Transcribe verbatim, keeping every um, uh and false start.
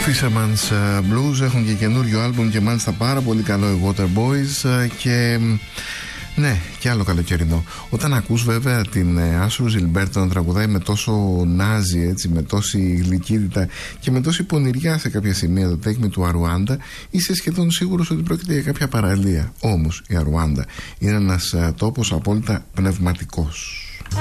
Fisherman's Blues έχουν και καινούριο άλμπουμ και μάλιστα πάρα πολύ καλό, οι Waterboys. Και ναι, και άλλο καλοκαιρινό. Όταν ακούς βέβαια την Άσου Ζιλμπέρτο να τραγουδάει με τόσο νάζι, έτσι, με τόση γλυκύτητα και με τόση πονηριά σε κάποια σημεία το Take Me to Arwanda, είσαι σχεδόν σίγουρος ότι πρόκειται για κάποια παραλία. Όμως η Αρουάντα είναι ένας τόπος απόλυτα πνευματικός.